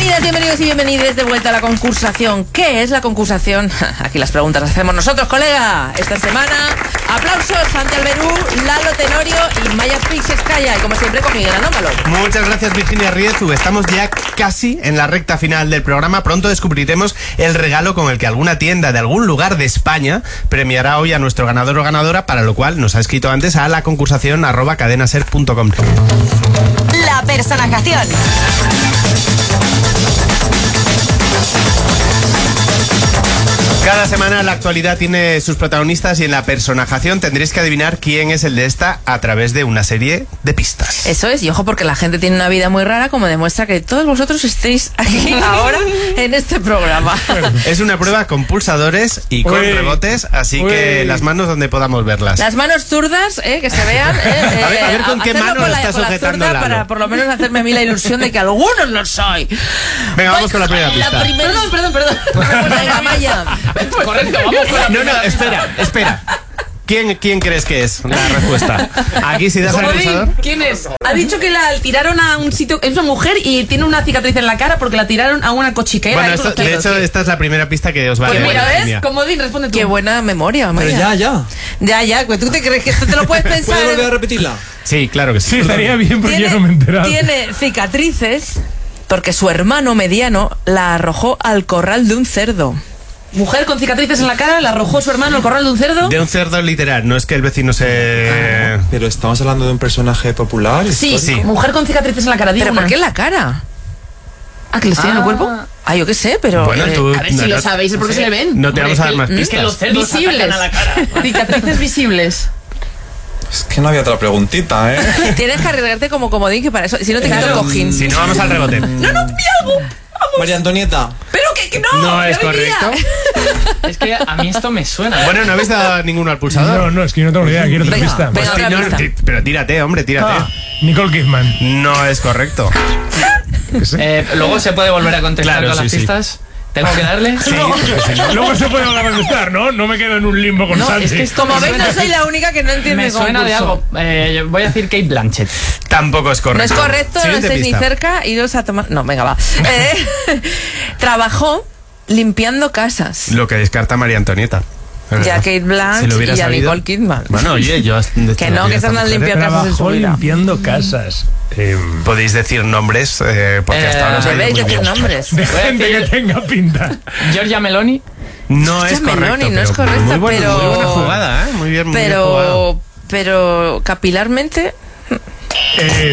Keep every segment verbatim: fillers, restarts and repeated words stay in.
Bienvenidas, bienvenidos y bienvenidas de vuelta a la concursación. ¿Qué es la concursación? Aquí las preguntas las hacemos nosotros, colega. Esta semana, aplausos, Santi Alberú, Lalo Tenorio y Maya Pixescaya. Y como siempre, con Miguel Anómalo. Muchas gracias, Virginia Riezu. Estamos ya casi en la recta final del programa. Pronto descubriremos el regalo con el que alguna tienda de algún lugar de España premiará hoy a nuestro ganador o ganadora, para lo cual nos ha escrito antes a la concursación arroba cadenaser punto com. La personajación. Cada semana la actualidad tiene sus protagonistas y en la personajación tendréis que adivinar quién es el de esta a través de una serie de pistas. Eso es, y ojo porque la gente tiene una vida muy rara, como demuestra que todos vosotros estéis aquí ahora en este programa. Es una prueba con pulsadores y con Uy. rebotes, así Uy. que las manos donde podamos verlas. Las manos zurdas, eh, que se vean. Eh, A ver, a ver con qué hacerlo mano con lo la- está con la sujetando zurda Lalo. para por lo menos hacerme a mí la ilusión de que algunos lo soy. Venga, vamos con la primera pista. primera... Perdón, perdón, perdón. Venga, Maya. Correcto, vamos con la No, no, espera, espera. ¿Quién, ¿Quién crees que es la respuesta? Aquí, si das al pulsador. ¿Quién es? Ha dicho que la tiraron a un sitio. Es una mujer y tiene una cicatriz en la cara porque la tiraron a una cochiquera. Bueno, Ahí con esto- los de cerdos, hecho, sí. esta es la primera pista que os va a Pues dar mira, ¿ves? Virginia. Comodín, responde tú. Qué buena memoria, Maya. Pero ya, ya. Ya, ya, pues tú te crees que esto te lo puedes pensar. ¿Puedo volver a repetirla? Sí, claro que sí. Sí, estaría bien porque yo no me he enterado. tiene cicatrices porque su hermano mediano la arrojó al corral de un cerdo. Mujer con cicatrices en la cara, la arrojó su hermano al corral de un cerdo. De un cerdo literal, no es que el vecino se... Pero estamos hablando de un personaje popular. Sí, histórico. sí. mujer con cicatrices en la cara. ¿Pero digo por una. qué en la cara? ¿Ah, que les tiene en el cuerpo? Ah, yo qué sé, pero... Bueno, eh, tú... A ver si no, lo no- sabéis, es porque se le ven. No te vamos a dar más Es que los pistas. cerdos visibles. A la cara. Cicatrices visibles. Es que no había otra preguntita, ¿eh? Tienes que arriesgarte como comodín, que para eso... Si no te quito el cojín. Si no, vamos al rebote. No, no, pilla algo. María Antonieta. Pero que, que no. No que es venía. correcto. Es que a mí esto me suena. Bueno, no habéis dado ninguno al pulsador. No, no, es que yo no tengo ni idea. Quiero otra Venga, pista. venga. Pues otra no, pista. ti- pero tírate, hombre, tírate. Ah, Nicole Kidman. No es correcto. ¿Qué sé? Eh, Luego se puede volver a contestar Claro, con sí, las sí. pistas. ¿Tengo que darle? Sí. Luego se puede volver a contestar, ¿no? No me quedo en un limbo con No, Santi. es que esto Como me veis, suena, no soy la única que no entiende me el suena de concurso. algo. Eh, voy a decir Kate Blanchett. Tampoco es No correcto. es correcto, no Siguiente estáis ni pista. cerca, iros a tomar... No, venga, va. Eh, trabajó limpiando casas. Lo que descarta María Antonieta. Ya Kate Blanchett Si lo hubiera y a sabido. Nicole Kidman. Bueno, oye, yo... Que no, que están al limpiar casas en su Trabajó vida. limpiando casas. Eh, Podéis decir nombres, eh, porque Eh, hasta ahora os ha ido Debéis muy decir bien. nombres. de Voy a gente decir- que tenga pinta. Georgia Meloni. No Hostia, es correcto. Meloni, no es pero correcta, muy buena, pero- muy buena jugada, ¿eh? Muy bien, muy bien jugado. Pero... Pero capilarmente... Eh,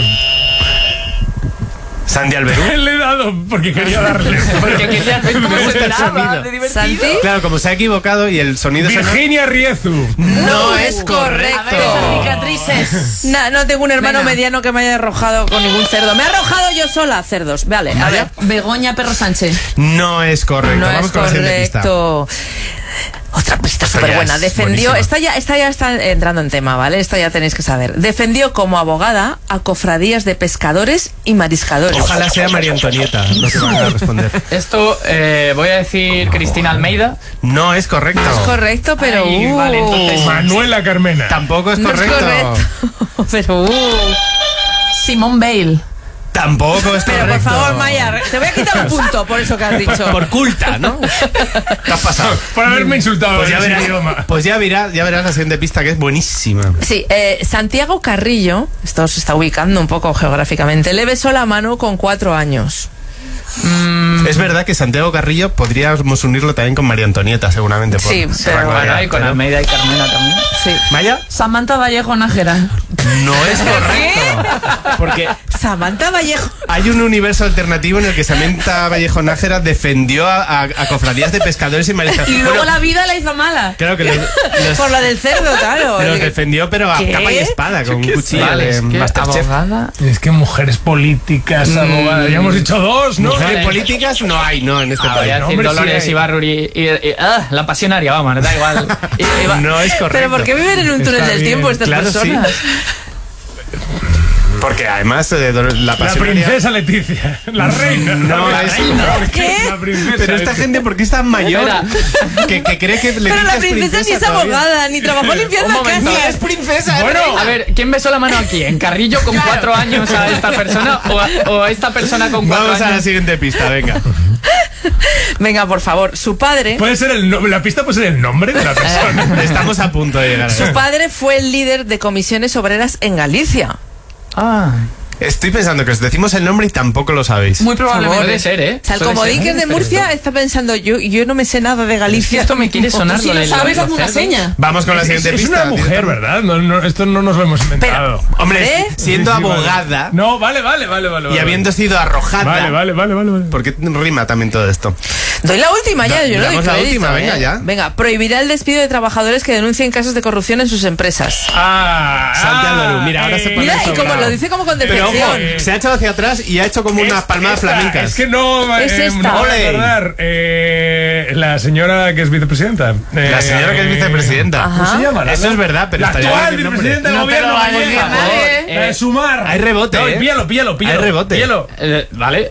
Sandy Alberú. le he dado porque quería darle. Porque quería ver cómo Me gusta el esperaba, sonido. de divertido. Santi... Claro, como se ha equivocado y el sonido suena- Virginia Riezu. No es A ver, correcto. esas cicatrices. Nah, no tengo un hermano Venga. mediano que me haya arrojado con ningún cerdo. Me he arrojado yo sola cerdos. Vale, a ver. Begoña Perro Sánchez. No es correcto. No Vamos es con la siguiente pista. correcto. Otra pista Esta súper ya buena. es Defendió, buenísima. esta ya, esta ya está entrando en tema, ¿vale? Esta ya tenéis que saber. Defendió como abogada a cofradías de pescadores y mariscadores. Ojalá sea María Antonieta lo que van a responder. Esto eh, voy a decir Cristina Almeida. No es correcto. No es correcto, pero... Ay, uh, vale, entonces- Manuela Carmena. Tampoco es no es correcto. correcto. Pero... uh. Simone Bale. Tampoco es Pero correcto. por favor, Maya, te voy a quitar un punto por eso que has dicho. Por culta, ¿no? ¿Qué has pasado? Por haberme insultado Pues en ya ese verás, idioma. pues ya verás, ya verás la siguiente pista que es buenísima. Sí, eh, Santiago Carrillo, esto se está ubicando un poco geográficamente, le besó la mano con cuatro años. Es verdad que Santiago Carrillo podríamos unirlo también con María Antonieta, seguramente. Por Sí, ese pero rango de Bueno, edad, y con pero- Almeida y Carmena también. Sí. ¿Maya? Samantha Vallejo Nájera. No es correcto. Porque Samantha Vallejo. hay un universo alternativo en el que Samantha Vallejo Nájera defendió a, a- a cofradías de pescadores y mariscadores. Y luego Bueno, la vida la hizo mala. claro que los, los- Por la del cerdo, claro. los defendió, pero a ¿Qué? capa y espada, con un cuchillo Vale, de es que Masterchef. abogada. Es que mujeres políticas, Mm. abogadas. Ya hemos dicho dos, ¿no? Mujeres Vale. políticas no hay, no, en este Ah, voy país. a No, decir hombre, sí Dolores hay. Ibarruri y, y- ah, la pasionaria, vamos, da igual. Y- y va- No es correcto. Pero ¿por qué viven en un túnel Está del bien. tiempo estas Claro, sí. personas? Porque además eh, la La pasionaria... princesa Leticia. La reina. No, la es- reina. ¿Qué? La princesa. Pero esta gente, ¿por qué es tan mayor? que, que cree que Leticia Pero la es princesa ni es todavía. abogada, ni trabajó limpiando Un momento. casa. Es princesa, Bueno, es reina. A ver, ¿quién besó la mano aquí? ¿En Carrillo con cuatro años a esta persona o a, o a esta persona con cuatro Vamos a la años? siguiente pista, venga. Venga, por favor, su padre... puede ser el no- la pista puede ser el nombre de la persona. Estamos a punto de llegar a Su eso. padre fue el líder de comisiones obreras en Galicia. Ah, Estoy pensando que os decimos el nombre y tampoco lo sabéis. Muy probablemente. puede ser, ¿eh? O sea, el Puede comodín ser. que es de Murcia está pensando, yo, yo no me sé nada de Es que Galicia. esto me quiere sonar Si lo lo del- sabes, los hazme una cerdos. seña. Vamos con la Es, siguiente es pista. una mujer, directamente. ¿verdad? No, no, esto no nos lo hemos inventado. Hombre, ¿Eh? siendo Sí, sí, vale. abogada No, vale, vale, vale, vale. y vale. habiendo sido arrojada... Vale, vale, vale, vale. vale. Porque rima también todo esto. Doy la última ya, Da- yo no doy damos la crédito, última, ¿eh? venga, ya. Venga, prohibirá el despido de trabajadores que denuncien casos de corrupción en sus empresas. Ah, Salte al ah, Barú. Mira, ahora se pone Mira, y como sobrado. lo dice como con Pero ojo, decepción. se ha echado hacia atrás y ha hecho como unas Es- palmadas esta, flamencas. Es que no, Es eh, esta. no voy a Ole. acordar. Eh, la señora que es vicepresidenta. Eh, La señora que es vicepresidenta. ¿Cómo se llama? Eso es verdad, pero la estaría actual bien el nombre. vicepresidenta del No te gobierno lo va a decir gallega. nadie. La de Sumar. Hay rebote, No, ¿eh? píllalo, píllalo, píllalo. Hay rebote. Píllalo. Eh, ¿Vale?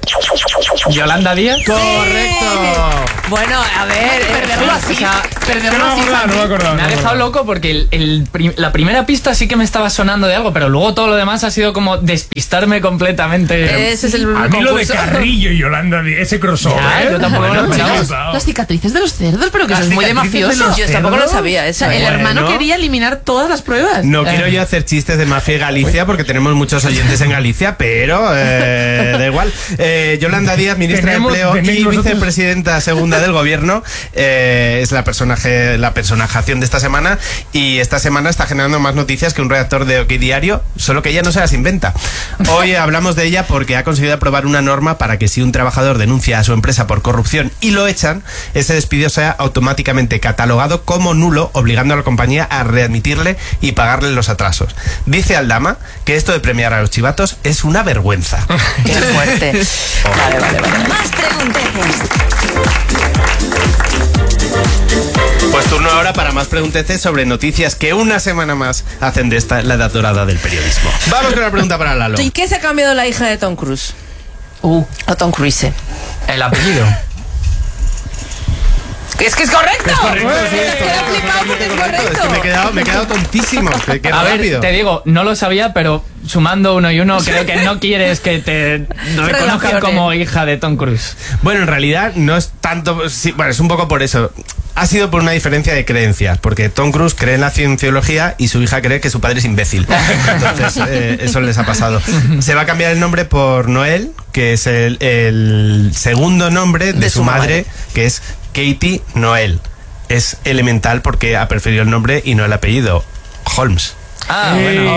Yolanda Díaz. Correcto. Bueno, a ver, Perderlo eh, así. o sea, Que Perderlo no me así. acordaba, no me acordaba. Me ha no me dejado acordaba. loco porque el, el prim- la primera pista sí que me estaba sonando de algo, pero luego todo lo demás ha sido como despistarme completamente. ese es el A mí lo de concurso. Carrillo y Yolanda, Díaz, ese crossover. Ya, ¿eh? yo tampoco me lo Bueno, esperaba. chicos, Las cicatrices de los cerdos, pero que Las eso es muy de cicatrices de mafioso. los Yo tampoco lo cerdos. sabía O eso. sea, el ¿eh? hermano Bueno. quería eliminar todas las pruebas. No quiero yo hacer chistes de mafia y Galicia porque tenemos muchos oyentes en Galicia, pero eh, da igual. Eh, Yolanda Díaz, ministra Tenemos- de Empleo tenéis y vosotros- vicepresidenta segunda del gobierno, eh, es la personaje, la personajación de esta semana y esta semana está generando más noticias que un redactor de OK Diario, solo que ella no se las inventa. Hoy hablamos de ella porque ha conseguido aprobar una norma para que si un trabajador denuncia a su empresa por corrupción y lo echan, ese despido sea automáticamente catalogado como nulo, obligando a la compañía a readmitirle y pagarle los atrasos. Dice Aldama que esto de premiar a los chivatos es una vergüenza. Qué fuerte. Vale, vale, vale. Más pregunteces. Pues turno ahora para más pregunteces sobre noticias que una semana más hacen de esta la edad dorada del periodismo. Vamos con la pregunta para Lalo. ¿Y qué se ha cambiado la hija de Tom Cruise? Uh, O Tom Cruise. el apellido. ¿Que es que es correcto? Es correcto, sí, es Me he quedado correcto, flipado porque es totalmente correcto. Es que me he correcto. quedado, me he quedado tontísimo. Qué, qué A rápido. ver, te digo, no lo sabía, pero sumando uno y uno, creo que no quieres que te reconozcan Relaciones. como hija de Tom Cruise. Bueno, en realidad no es tanto. Sí, bueno, es un poco por eso. Ha sido por una diferencia de creencias, porque Tom Cruise cree en la cienciología y su hija cree que su padre es imbécil. Entonces, eh, eso les ha pasado. Se va a cambiar el nombre por Noel, que es el, el segundo nombre de, De su, su madre, madre. que es Katie Noel. Es elemental porque ha preferido el nombre y no el apellido. Holmes. Ah,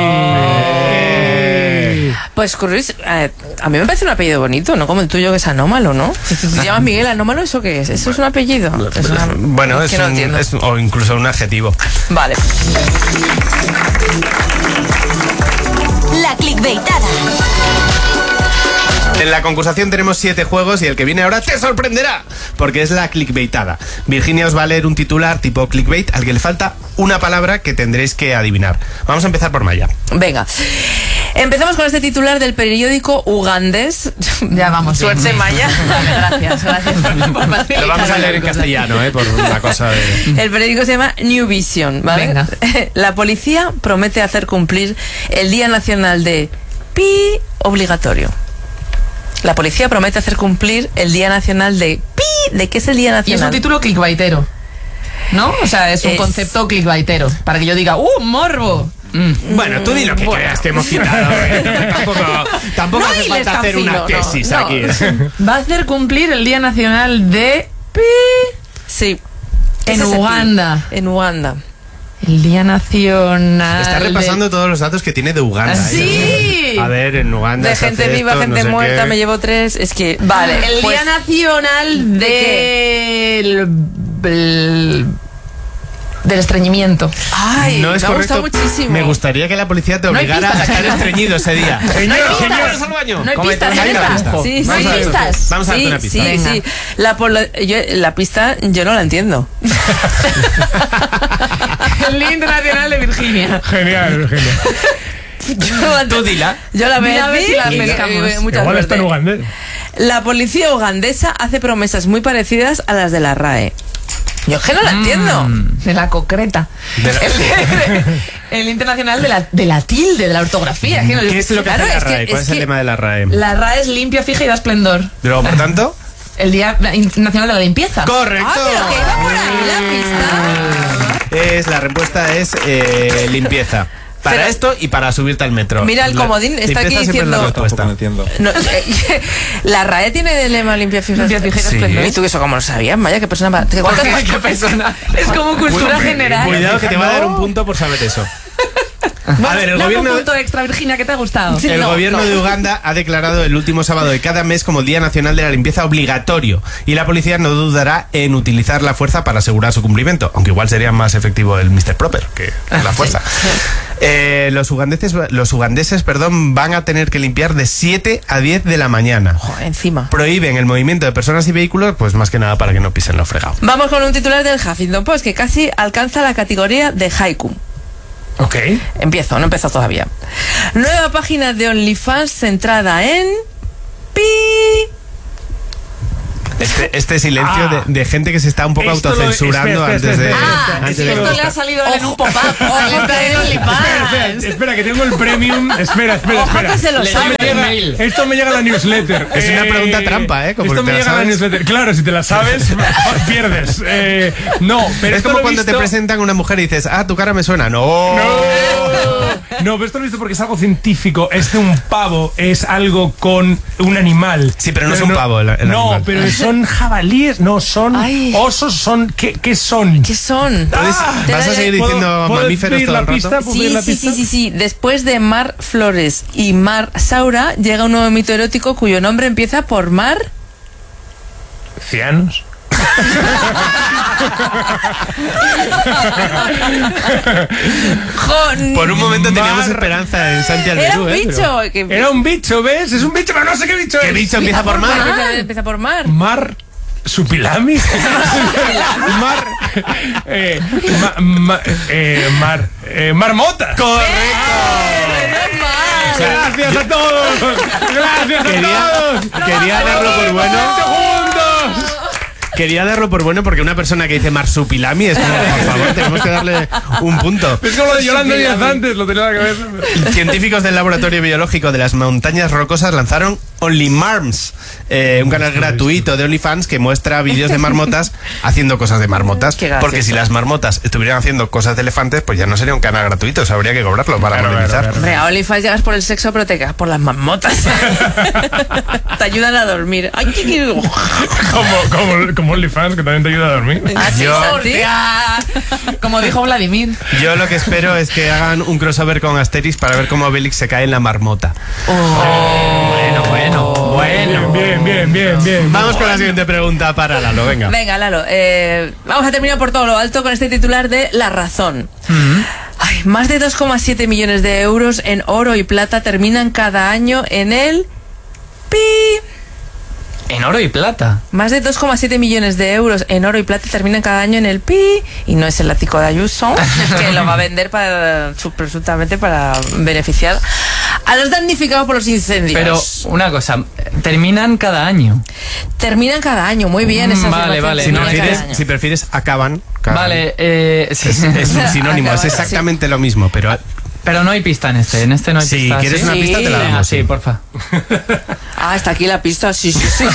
Pues Cruise, eh, a mí me parece un apellido bonito, ¿no? Como el tuyo que es Anómalo, ¿no? Si tú te llamas Miguel Anómalo, ¿eso qué es? ¿Eso es un apellido? Es una- Bueno, es, que no un- entiendo. es- o incluso un adjetivo. Vale. La clickbaitada. En la concursación tenemos siete juegos y el que viene ahora te sorprenderá, porque es la clickbaitada. Virginia os va a leer un titular tipo clickbait al que le falta una palabra que tendréis que adivinar. Vamos a empezar por Maya. Venga. Empezamos con este titular del periódico ugandés. Ya vamos. Suerte, bien. Maya. Gracias, gracias por facilitar Lo vamos a leer en las cosas. castellano, ¿eh? Por una cosa de... El periódico se llama New Vision, ¿vale? Venga. La policía promete hacer cumplir el Día Nacional de Pi obligatorio. La policía promete hacer cumplir el Día Nacional de Pi. ¿De qué es el Día Y es Nacional? un título clickbaitero. ¿No? O sea, es un Es- concepto clickbaitero. Para que yo diga, ¡uh, morbo! Bueno, tú di lo que Bueno. creas que hemos quitado. ¿eh? Tampoco, tampoco No hace hiles falta tan hacer una fino, no, tesis no. aquí. Va a hacer cumplir el Día Nacional de Pi. Sí. En Ese es el Pi. Uganda. En Uganda. El Día Nacional. Está repasando todos los datos que tiene de Uganda. ¿eh? ¡Sí! A ver, en Uganda. De se gente hace viva, esto, gente no sé muerta, qué. me llevo tres. Es que. Vale. El pues- Día Nacional ¿De del. del, del estreñimiento. Ay, No es me ha correcto. gustado muchísimo. Me gustaría que la policía te No hay obligara pistas a estar aquí. estreñido ese día. Señor, ¡Vamos señor. al baño! No hay Cómete pistas, una hay pista. pistas. Sí, No hay sí, a ver. pistas. Vamos a darte sí, una pista. Sí, Venga. sí. La, polo- yo- la pista yo no la entiendo. El Día Internacional de Virginia. Genial, genial. Yo, Tú dila. Yo la voy Dila a a ver decir si la y- pescamos. y- mucha Igual está en suerte. ugandés. La policía ugandesa hace promesas muy parecidas a las de la R A E. Yo es que no la entiendo. De la concreta. De la- El, el internacional de la, de la tilde, de la ortografía. que no- ¿Qué es lo que Claro, hace la es que- R A E? ¿Cuál es es el que lema de la R A E? La R A E es limpia, fija y da esplendor. Luego, por tanto... El Día Internacional de la Limpieza. ¡Correcto! Ah, pero que iba por ahí la pista. Es, la respuesta es eh, limpieza. Para Pero- esto y para subirte al metro. Mira, el La- comodín está limpieza aquí siempre es diciendo- la Tampoco respuesta. no entiendo. No, eh, la R A E tiene de lema limpia, fija, Limpia, fija y da Sí. esplendor. ¿Y tú eso cómo lo sabías? Vaya, qué persona... ¿Qué, cuántas- ¿Qué persona? Es como cultura general. Cuidado que te va a dar un punto por saber eso. Bueno, A ver, el dame gobierno... un punto extra, Virginia, ¿qué te ha gustado? Sí. El No, gobierno no. de Uganda ha declarado el último sábado de cada mes como el Día Nacional de la Limpieza obligatorio y la policía no dudará en utilizar la fuerza para asegurar su cumplimiento, aunque igual sería más efectivo el mister Proper que la fuerza. Eh, los ugandeses, los ugandeses perdón, van a tener que limpiar de siete a diez de la mañana. Joder, encima. Prohíben el movimiento de personas y vehículos, pues más que nada para que no pisen lo fregado. Vamos con un titular del Huffington Post que casi alcanza la categoría de haiku. Ok. Empiezo, no empezó todavía. Nueva página de OnlyFans centrada en... Pi. Este, este silencio Ah. de, de gente que se está un poco Esto lo- autocensurando espera, espera, antes de... espera, espera. Ah, antes es que de- esto le ha salido en un pop-up. Ojo, Al entrar en que- OnlyFans. Espera, espera, espera, que tengo el premium. Espera, espera, Ojo espera. que se lo Le sabe. llega el mail. Esto me llega a la newsletter. Es una pregunta trampa, ¿eh? Como esto que me te la llega a la sabes. newsletter. Claro, si te la sabes, pierdes. Eh, no, pero Es esto como lo he cuando te visto- presentan a una mujer y dices, ah, tu cara me suena. No. No, pero esto lo he visto porque es algo científico. Es de un pavo, es algo con un animal. Sí, pero no es un pavo el- el No, animal. pero son jabalíes, no, son Ay. osos, son. ¿Qué, qué son? ¿Qué son? ¿Puedes- Ah, ¿Vas a seguir ¿puedo- diciendo puedo mamíferos pedir todo la el rato? pista? ¿Puedo Sí, pedir la sí, pista? sí, sí, sí. Después de Mar Flores y Mar Saura llega un nuevo mito erótico cuyo nombre empieza por Mar... Cianos. Jo- Por un momento teníamos Mar- esperanza en Santi Era Alberú, un ¿eh? bicho. Que... Era un bicho, ¿ves? Es un bicho, pero no sé qué bicho ¿Qué es. bicho empieza por mar? Empieza, empieza por Mar. Mar. Supilami. Mar. Eh, ma- ma- eh, mar. Eh, marmota. Gracias a todos. Gracias a Quería, todos. quería darlo por bueno. Juntos. Quería darlo por bueno porque una persona que dice marsupilami es como, por favor, tenemos que darle un punto. Es como lo de Yolanda Díaz antes, lo tenía en la cabeza. Científicos del Laboratorio Biológico de las Montañas Rocosas lanzaron OnlyMarms, eh, un canal gratuito de OnlyFans que muestra vídeos de marmotas haciendo cosas de marmotas. Qué gracioso. Porque si las marmotas estuvieran haciendo cosas de elefantes, pues ya no sería un canal gratuito, o sea, habría que cobrarlo para Claro, monetizar. claro, Hombre, a OnlyFans llegas por el sexo, pero te quedas por las marmotas. Te ayudan a dormir. Ay, qué- qué- Como, como, como OnlyFans, que también te ayuda a dormir. ¿Ah, sí, Yo- Santi? Como dijo Vladimir. Yo lo que espero es que hagan un crossover con Asterix para ver cómo Obelix se cae en la marmota. Bueno, bueno, bueno. Bien, bien, bien, bien. Vamos con la siguiente pregunta para Lalo, venga. Venga, Lalo, eh, vamos a terminar por todo lo alto con este titular de La Razón. Ay, más de dos coma siete millones de euros en oro y plata terminan cada año en el pi. En oro y plata. Más de dos coma siete millones de euros en oro y plata terminan cada año en el pi. Y no es el látigo de Ayuso, que lo va a vender para, su- presuntamente para beneficiar a los damnificados por los incendios. Pero una cosa, terminan cada año. Terminan cada año, muy bien. Esa Vale, afirmación, vale, Si no, terminan prefieres, cada año. si prefieres, acaban. cada- Vale, eh, sí. Es, es un sinónimo, es Acaban, exactamente lo mismo, pero Pero no hay pista en este, en este no hay si pista. quieres ¿sí? una Sí. pista te la Venga, damos. sí, porfa. Ah, está aquí la pista, sí, sí, sí.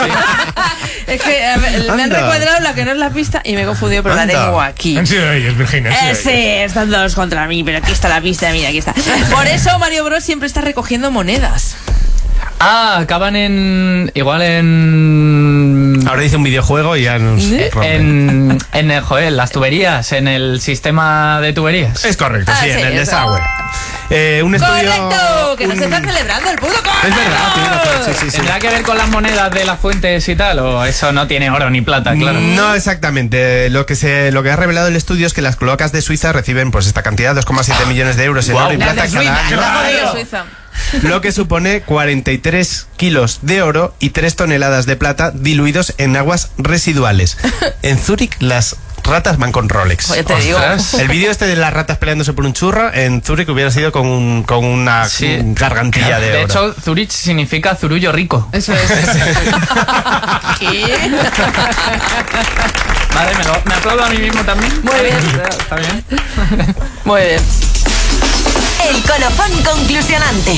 Es que a ver, me han Anda. recuadrado la que no es la pista y me he confundido, pero la Anda. tengo aquí. Han sido ellos, Virginia. han Eh, sido sí, ellos. están todos contra mí, pero aquí está la pista, mira, aquí está. Por eso Mario Bros siempre está recogiendo monedas. Ah, acaban en... Igual en... Ahora dice un videojuego y ya nos ¿Eh? rompen. En, en el, joder, las tuberías, en el sistema de tuberías. Es correcto, Ah, sí, sí, en el eso. desagüe. Eh, un estudio... ¡Correcto! Que no un- se está celebrando el puto Es verdad, tienes razón, sí, sí, sí. ¿Tendrá que ver con las monedas de las fuentes y tal? ¿O eso no tiene oro ni plata, claro? No exactamente. Lo que se, lo que ha revelado el estudio es que las cloacas de Suiza reciben pues esta cantidad, dos coma siete millones de euros en Guau. oro y Las plata de cada Suiza, año. Claro. Suiza. Lo que supone cuarenta y tres kilos de oro y tres toneladas de plata diluidos en aguas residuales. En Zúrich las ratas van con Rolex. Oye, te digo. El vídeo este de las ratas peleándose por un churro en Zurich hubiera sido con, un, con una Sí. gargantilla de De oro. hecho, Zurich significa zurullo rico. Eso es. ¿Qué? Vale, me, lo, me aplaudo a mí mismo también. Muy bien. Está bien. Muy bien. El colofón conclusionante.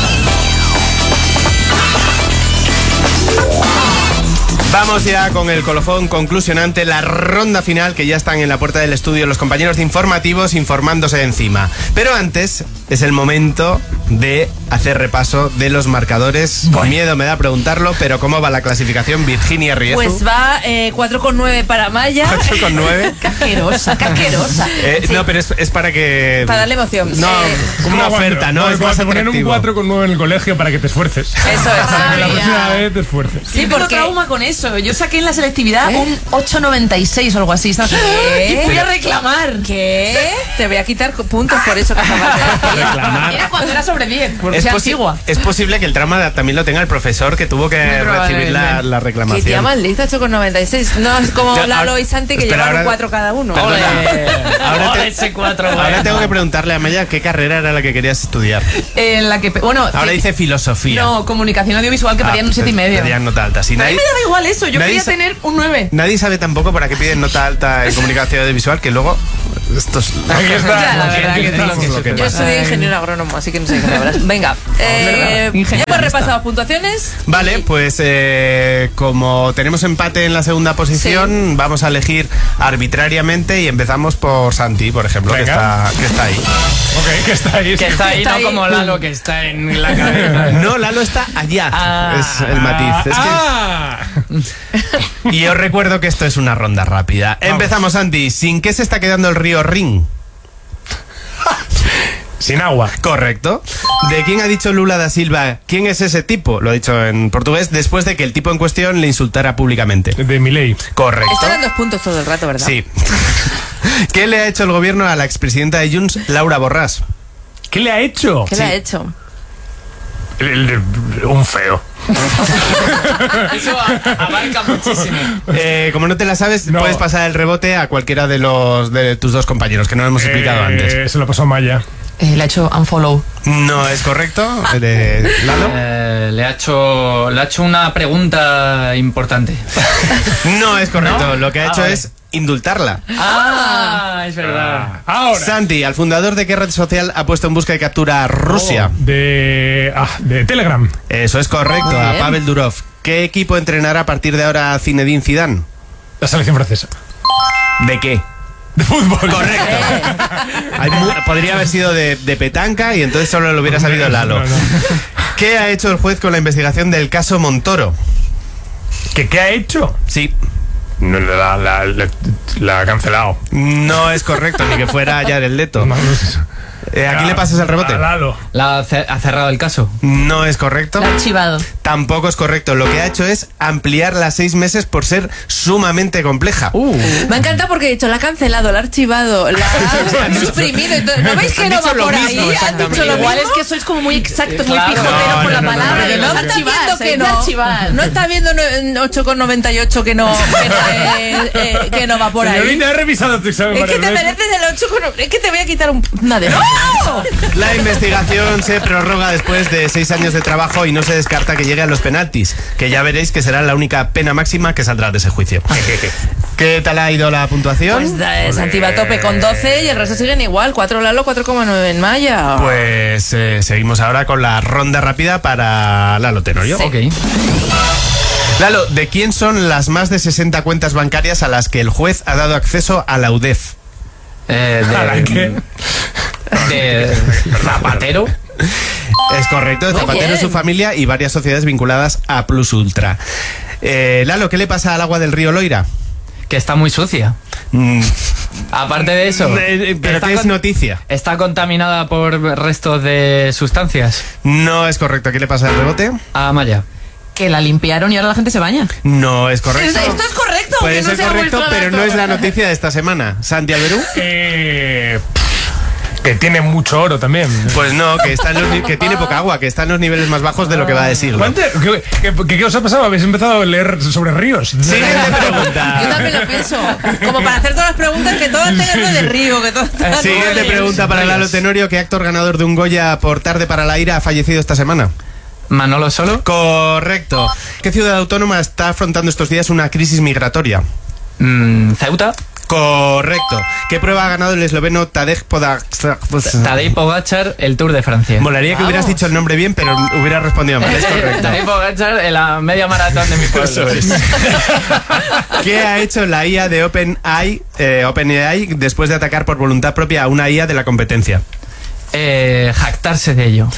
Vamos ya con el colofón conclusionante, la ronda final, que ya están en la puerta del estudio los compañeros de informativos informándose encima. Pero antes es el momento de hacer repaso de los marcadores. Con miedo me da preguntarlo, pero ¿cómo va la clasificación, Virginia Riezu? Pues va eh, cuatro con nueve para Maya. cuatro con nueve. Casquerosa, casquerosa. Eh, Sí. No, pero es, es para que... Para darle emoción. No, Eh, como una oferta, ¿no? Es más Te ponen un atractivo. cuatro con nueve en el colegio para que te esfuerces. Eso es. Para que la Ay, próxima ya. vez te esfuerces. Sí, Sí, porque porque- trauma con eso. Yo saqué en la selectividad ¿Eh? un ocho noventa y seis o algo así. ¿Sabes? ¿Qué? Y fui a reclamar. ¿Qué? Te voy a quitar puntos por eso que acabas de decir. Reclamar. Era cuando era sobre diez, porque Es, sea posi- antigua. es posible que el trauma también lo tenga el profesor que tuvo que Muy recibir la, probablemente. la Que reclamación. tía maldita, ocho con noventa y seis. No es como Ya, Lalo ahora- y Santi que espera, llevaron ahora- cuatro cada uno. Perdona. Ahora te- Ole, ese cuatro, Ahora bueno. tengo que preguntarle a Maya qué carrera era la que querías estudiar. En la que. Bueno. Ahora que- dice filosofía. No, comunicación audiovisual, que Ah, pedían un siete y medio. pedían nota alta. Si A mí nadie, me daba igual eso. Yo nadie quería sa- tener un nueve. nadie sabe tampoco para qué piden nota alta en comunicación audiovisual, que luego estos... Aquí está. Ya, la aquí verdad que está sí, lo que que sí. Yo pasa. soy ingeniero agrónomo, así que no sé qué sabrás. Venga, eh, ya Ingeniero hemos está. repasado puntuaciones. Vale, pues eh, como tenemos empate en la segunda posición, vamos a elegir arbitrariamente y empezamos por Santi, por ejemplo, que Venga. está, que está ahí. Ok, que está ahí. Que está ahí, Está no ahí. como Lalo, que está en la cabeza. No, Lalo está allá. Ah. es el matiz. Es que- Ah, Y os recuerdo que esto es una ronda rápida. Empezamos, Santi. ¿Sin qué se está quedando el río Rin? sin agua. Correcto. ¿De quién ha dicho Lula da Silva? ¿Quién es ese tipo? Lo ha dicho en portugués después de que el tipo en cuestión le insultara públicamente. De Milei. Correcto. Estarán dos puntos todo el rato, ¿verdad? Sí. ¿Qué le ha hecho el gobierno a la expresidenta de Junts, Laura Borràs? ¿Qué le ha hecho? ¿Qué le ha hecho? El- el- un feo. Eso a- abarca muchísimo. Eh, como no te la sabes, No. puedes pasar el rebote a cualquiera de los de tus dos compañeros, que no lo hemos explicado Eh, antes. Se lo pasó Maya. Eh, le ha hecho unfollow. No es correcto. De Lalo. Eh, le, ha hecho, le ha hecho una pregunta importante. No es correcto. ¿No? Lo que ha Ah, hecho vale. es indultarla. Ah, es verdad. Ahora. Santi, al fundador de qué red social ha puesto en busca y captura a Rusia. De, ah, de Telegram. Eso es correcto, Muy a bien. Pavel Durov. ¿Qué equipo entrenará a partir de ahora a Zinedine Zidane? La selección francesa. ¿De qué? De fútbol. Correcto. Hay mu- podría haber sido de, de petanca y entonces solo lo hubiera sabido Lalo. No, no. ¿Qué ha hecho el juez con la investigación del caso Montoro? ¿Qué, ¿Qué ha hecho? Sí, No, la, la, la, la ha cancelado. no es correcto, ni que fuera Jared Leto. No, no es- Eh, ¿A quién le pasas el rebote? A Lalo. La ha ce- ha cerrado el caso. No es correcto. La ha archivado. Tampoco es correcto. Lo que ha hecho es ampliar las seis meses por ser sumamente compleja. Me ha encantado porque he dicho, la ha cancelado, la ha archivado, la ha suprimido. Entonces, ¿no veis que Han no dicho va lo por mismo, ahí? Han exactamente. dicho lo Igual mismo. es que sois como muy exactos, muy Claro. pijoteros No, con la no, no, palabra. no, que no, no no, está está archivar, viendo se que dice no. archivar. No está viendo no- ocho con noventa y ocho que no, que no, eh, eh, que no va por ahí. Señorita, he revisado tu examen Es que varias te veces. mereces el ocho con... Es que te voy a quitar un... una de... ¡No! La investigación se prorroga después de seis años de trabajo y no se descarta que llegue a los penaltis, que ya veréis que será la única pena máxima que saldrá de ese juicio. ¿Qué tal ha ido la puntuación? Pues eh, Santi va a tope con doce y el resto siguen igual. cuatro Lalo, cuatro coma nueve en Maya. Pues eh, seguimos ahora con la ronda rápida para Lalo Tenorio. Ok. Lalo, ¿de quién son las más de sesenta cuentas bancarias a las que el juez ha dado acceso a la U D E F? Eh, ¿A la qué? de, de Zapatero. Es correcto, Muy Zapatero y bien. su familia y varias sociedades vinculadas a Plus Ultra. Eh, Lalo, ¿qué le pasa al agua del río Loira? Que está muy sucia. Mm, Aparte de eso. eh, eh, ¿Pero está qué es con- noticia? Está contaminada por restos de sustancias. No es correcto. ¿Qué le pasa al rebote? A Maya. Que la limpiaron y ahora la gente se baña. No es correcto. Esto es correcto, Puede aunque no ser se ha correcto, vuelto a pero dar no es la todo. noticia de esta semana. Santi Alberú. Eh, Que tiene mucho oro también. Pues no, que, está en los ni- que tiene poca agua, que está en los niveles más bajos de lo que va de siglo. ¿Cuánto- ¿Qué, qué, qué os ha pasado? ¿Habéis empezado a leer sobre ríos? Siguiente Yo pregunta. también lo pienso. Como para hacer todas las preguntas, que todas tengan lo de río, que todas tengan Siguiente lo de- pregunta para Lalo Tenorio. ¿Qué actor ganador de un Goya por Tarde para la Ira ha fallecido esta semana? Manolo Solo. Correcto. ¿Qué ciudad autónoma está afrontando estos días una crisis migratoria? Mm, Ceuta. Correcto. ¿Qué prueba ha ganado el esloveno Tadej Pogačar? Tadej Pogačar, el Tour de Francia. Molaría que hubieras dicho el nombre bien, pero hubiera respondido mal. Es correcto. Tadej Pogačar en la media maratón de mi pueblo. Eso es. ¿Qué ha hecho la I A de OpenAI, eh, OpenAI después de atacar por voluntad propia a una I A de la competencia? Eh, jactarse de ello.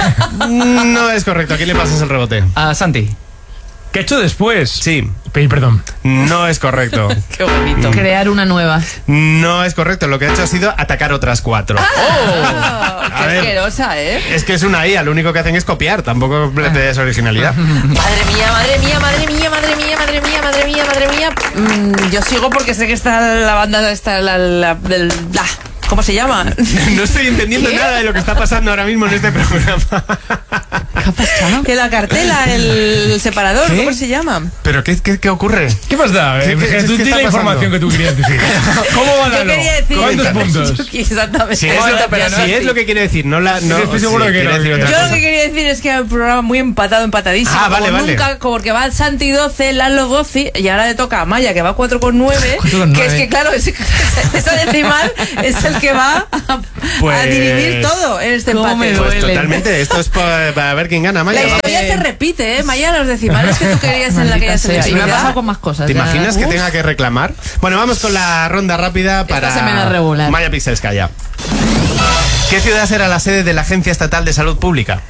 No es correcto. ¿A quién le pasas el rebote? A Santi. ¿Qué he hecho después? Sí. Pedir perdón. No es correcto. Qué bonito. Crear una nueva. No es correcto. Lo que ha hecho ha sido atacar otras cuatro. Oh, A qué ver. asquerosa, ¿eh? Es que es una I A, lo único que hacen es copiar, tampoco le des originalidad. Madre mía, madre mía, madre mía, madre mía, madre mía, madre mía, madre mía. Mm, yo sigo porque sé que está la banda, está la, la, del- la- ¿cómo se llama? No estoy entendiendo ¿Qué? nada de lo que está pasando ahora mismo en este programa. ¿Qué ha pasado? Que la cartela, el separador, ¿Qué? ¿cómo se llama? ¿Pero qué, qué, qué ocurre? ¿Qué más da? ¿Qué- Eh, qué- que es tú que di está la información pasando? que tú querías decir. ¿Cómo va Yo Lalo? quería decir... ¿Cuántos puntos? Exactamente. Si es, Bueno, lo, pero si no, es sí. lo que quiere decir, no la. No, Sí, estoy seguro sí, que quiere no, decir que otra Yo lo cosa. que quería decir es que hay un programa muy empatado, empatadísimo. Ah, vale, como vale. nunca, porque va Santi doce, Lalo doce, y ahora le toca a Maya, que va cuatro con nueve. cuatro con Que es nueve. que, claro, ese, ese decimal es el que va a, Pues- a dirimir todo en este ¿Cómo empate. me Pues duele? totalmente, esto es para, para ver quién gana, Maya. La Vamos. historia se repite, ¿eh? Maya, los decimales que tú querías en la que ya se Sea, y me ha pasado les con más cosas. ¿Te ya. imaginas que Uf. tenga que reclamar? Bueno, vamos con la ronda rápida para se me da regular. Maya Pixelskaya. ¿Qué ciudad será la sede de la Agencia Estatal de Salud Pública?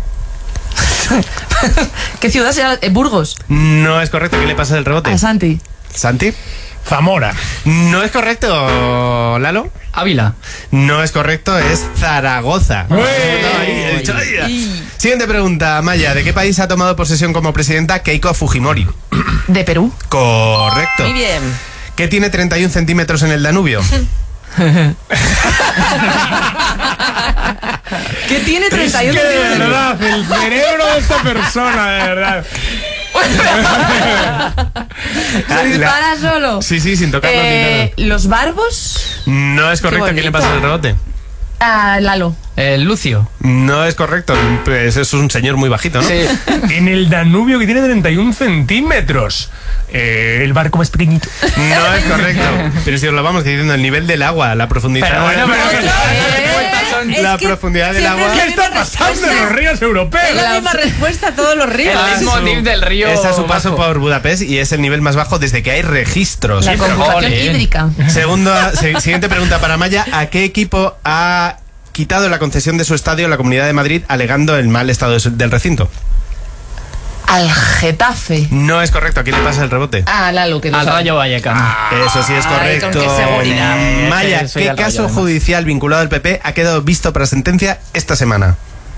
¿Qué ciudad será? Eh, Burgos. No es correcto, ¿qué le pasa el rebote? A Santi. ¿Santi? Zamora. No es correcto, Lalo. Ávila. No es correcto, es Zaragoza. Uy. No, ahí, he dicho, ay. Siguiente pregunta, Maya. ¿De qué país ha tomado posesión como presidenta Keiko Fujimori? De Perú. Correcto. Muy bien. ¿Qué tiene treinta y un centímetros en el Danubio? ¿Qué tiene Es treinta y uno que de centímetros? verdad, el cerebro de esta persona, de verdad. Se dispara solo. Sí, sí, sin tocarlo Eh, ni Los barbos. nada. No es correcto, Qué ¿quién le bonito. pasa el rebote? A Lalo. Eh, Lucio. No es correcto, pues es un señor muy bajito, ¿no? Sí. En el Danubio, que tiene treinta y un centímetros. Eh, el barco más pequeñito. No es correcto. Pero si os lo vamos diciendo, el nivel del agua, la profundidad. Pero bueno, pero que- Es la que profundidad del siempre agua. es la ¿Qué está misma pasando en respuesta. los ríos Es europeos? la misma respuesta a todos los ríos. El mismo tip del río. Es a su paso bajo. por Budapest y es el nivel más bajo desde que hay registros. La pero conjugación jolín. hídrica. Segundo, se- siguiente pregunta para Maya. ¿A qué equipo ha quitado la concesión de su estadio la Comunidad de Madrid alegando el mal estado de su- del recinto? Al Getafe. No es correcto. ¿A quién le pasa el rebote? A Lalo, que no Al sabe. Rayo Vallecano. Eso sí es Ay, con correcto. qué seguridad. Maya, Es que soy ¿qué del Rayo, caso además. judicial vinculado al P P ha quedado visto para sentencia esta semana?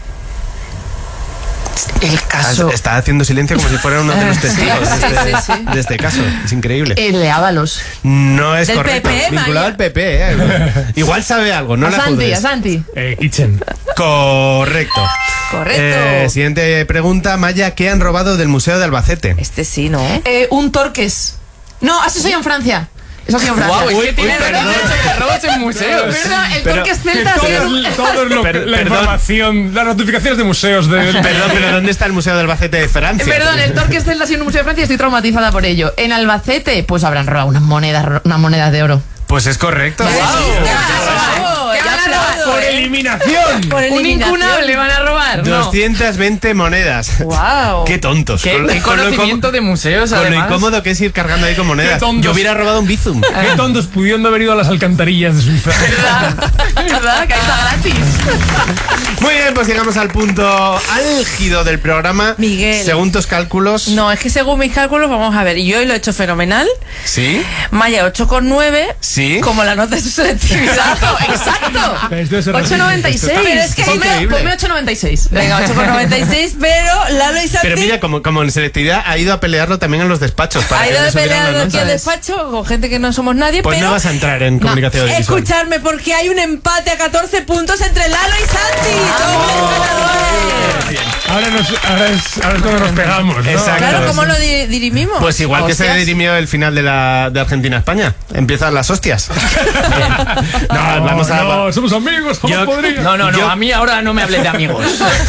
El caso. Está haciendo silencio como si fuera uno de los testigos de, sí, este, sí, sí. de este caso. Es increíble. El de Ábalos. No es Del correcto. P P, Vinculado Maya. al P P, ¿eh? Igual sabe algo, no a la Santi, juzgues. a Santi. Eh, Kitchen. Correcto. Correcto. Eh, siguiente pregunta, Maya, ¿qué han robado del Museo de Albacete? Este sí, ¿no? Eh, un Torques. No, así soy en Francia. Eso ha sido en Francia. Guau, es que tiene perdón. robos, robos en museos. Perdón, el Pero- Torques Que Celta ha todo, sido... es- todo es lo que- Per- la perdón. información, las notificaciones de museos de... Perdón, pero ¿dónde está el Museo de Albacete de Francia? Perdón, el Torques Celta ha sido en un museo de Francia y estoy traumatizada por ello. En Albacete, pues habrán robado unas monedas, unas monedas de oro. Pues es correcto. ¡Bravo! ¿Qué Ya van a aplaudo, ¡Por ¿eh? eliminación! Por Un eliminación. incunable van a robar. No. doscientas veinte monedas. Wow. Qué tontos. Qué, Con- qué con lo conocimiento incómodo- de museos, Con lo además. incómodo que es ir cargando ahí con monedas. Qué tontos. Yo hubiera robado un Bizum. Qué tontos pudiendo haber ido a las alcantarillas de Suiza. ¿Verdad? ¿Verdad? Que ahí está gratis. Muy bien, pues llegamos al punto álgido del programa. Miguel. Según tus cálculos. No, es que según mis cálculos, vamos a ver, yo hoy lo he hecho fenomenal. ¿Sí? Maya ocho con nueve. Sí. Como la nota de su selectividad. Exacto. Pero ese ocho noventa y seis. Pero es que ponme, increíble. ponme ocho noventa y seis. Venga, ocho con noventa y seis, pero Lalo y Santi Pero mira, como, como en selectividad ha ido a pelearlo también en los despachos. Para ha que ido le de subieran pelear las aquí al notas. despacho con gente que no somos nadie, Pues pero no vas a entrar en comunicación audiovisual. escuchadme porque hay un empate a catorce puntos entre Lalo y Santi. ¡Dobles ganadores! Ahora, nos, ahora, es, ahora es cuando nos pegamos, ¿no? Exacto. Claro, ¿cómo lo di- dirimimos? Pues igual que se Hostias. dirimió el final de, la, de Argentina-España. Empiezan las hostias. No, vamos a- no, somos amigos, somos Yo- podridos. No, no, no, Yo- a mí ahora no me hables de amigos.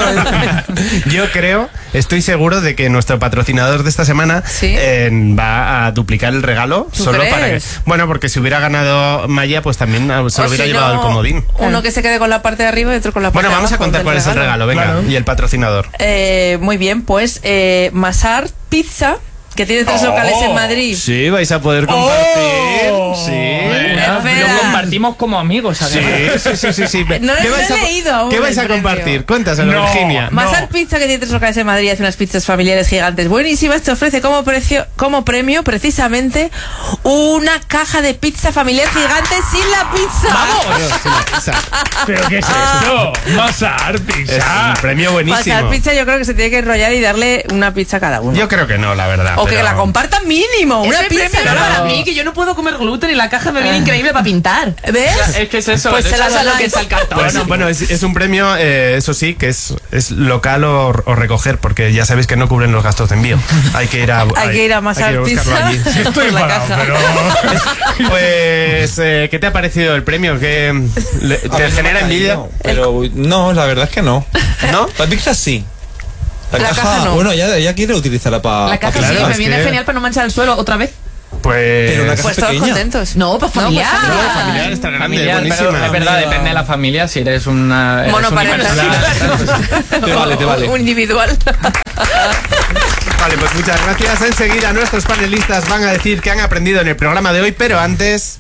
Yo creo, estoy seguro de que nuestro patrocinador de esta semana ¿Sí? eh, va a duplicar el regalo ¿Tú solo crees? para que. Bueno, porque si hubiera ganado Maya, pues también ah, se O lo hubiera si llevado no, el comodín. Uno que se quede con la parte de arriba y otro con la parte Bueno, de vamos a abajo contar del cuál es el regalo, venga, Claro. y el patrocinador. Eh, muy bien, pues eh, Masar Pizza, que tiene tres Oh, locales en Madrid. Sí, vais a poder compartir. Oh. sí. Espera. Lo compartimos como amigos, Sí, además. sí, sí, sí, sí. No, ¿Qué no vais he a, leído aún ¿Qué vais el a premio. compartir? Cuéntaselo, No. Virginia. Masar No. Pizza, que tiene tres locales en Madrid, hace unas pizzas familiares gigantes buenísimas, te ofrece como precio, como premio precisamente una caja de pizza familiar gigante sin la pizza. Pero, sí, la pizza. ¿Pero qué es esto? Masar, Es pizza. un premio buenísimo. Masar Pizza yo creo que se tiene que enrollar y darle una pizza a cada uno. Yo creo que no, la verdad. o que pero- la compartan mínimo, una Ese pizza. premio era cada para uno. mí, que yo no puedo comer gluten y la caja me viene increíble para pintar. ¿Ves? Es que es eso, Pues pues se la eso es lo donáis. que es el cartón. Pues, ¿no? bueno, es, es un premio, eh, eso sí, que es, es local o, o recoger, porque ya sabéis que no cubren los gastos de envío. Hay que ir a, Hay que ir a Masar hay que buscarlo Pizza. allí. Estoy por la enfadado, caja. pero... Pues, eh, ¿qué te ha parecido el premio? ¿Qué, le- A ¿Te mí no me genera ha envidia? caído, Pero no, la verdad es que no. ¿No? La pizza sí. La, La caja, caja no. bueno, ya, ya quiere utilizarla para. La caja claro, sí, me es viene que- genial para no manchar el suelo otra vez. Pues... Pero una caja Pues todos pequeña. contentos. No, para familiar. pues No, familiar. familiar está grande, Familiar, buenísima. pero es verdad, Amiga. depende de la familia. Si eres una. eres Monoparental. universal. Te vale, te vale. Un individual. Vale, pues muchas gracias. Enseguida nuestros panelistas van a decir que han aprendido en el programa de hoy, pero antes...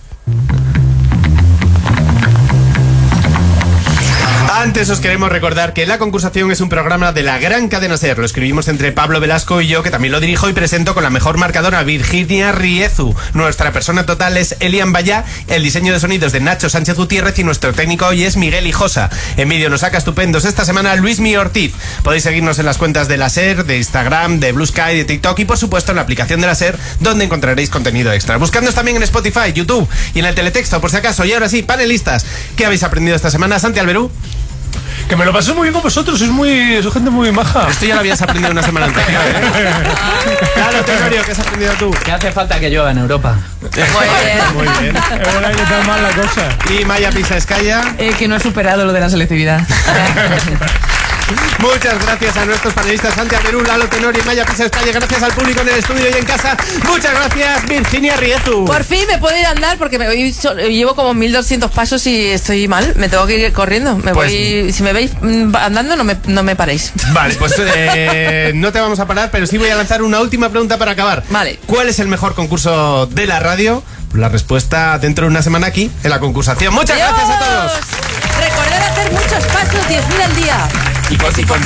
Antes os queremos recordar que La Concursación es un programa de la gran cadena SER. Lo escribimos entre Pablo Velasco y yo, que también lo dirijo y presento con la mejor marcadora, Virginia Riezu. Nuestra persona total es Elian Bayá, el diseño de sonidos de Nacho Sánchez Gutiérrez y nuestro técnico hoy es Miguel Hijosa. En vídeo nos saca estupendos esta semana Luismi Ortiz. Podéis seguirnos en las cuentas de la SER, de Instagram, de Blue Sky, de TikTok y por supuesto en la aplicación de la SER, donde encontraréis contenido extra. Buscadnos también en Spotify, YouTube y en el teletexto por si acaso. Y ahora sí, panelistas, ¿qué habéis aprendido esta semana? Santi Alberú. Que me lo paso muy bien con vosotros, sois muy, sois gente muy maja. Esto ya lo habías aprendido una semana anterior, ¿eh? Claro, Tenorio, ¿qué has aprendido tú? ¿Qué hace falta que llueva en Europa? Muy bien. Muy bien. Es verdad que está mal la cosa. Y Maya Pisa Escaya. Eh, que no he superado lo de la selectividad. Muchas gracias a nuestros panelistas Santi Alberú, Lalo Tenorio y Maya Pisa Escaya. Gracias al público en el estudio y en casa. Muchas gracias, Virginia Riezu. Por fin me puedo ir a andar porque me voy so- llevo como mil doscientos pasos y estoy mal. Me tengo que ir corriendo. Me Pues- voy, si me veis mm, andando, no me, no me paréis. Vale, pues eh, no te vamos a parar, pero sí voy a lanzar una última pregunta para acabar. Vale. ¿Cuál es el mejor concurso de la radio? La respuesta dentro de una semana aquí, en La Concursación. Muchas gracias a todos. Recordad hacer muchos pasos, diez mil al día. Y con, y con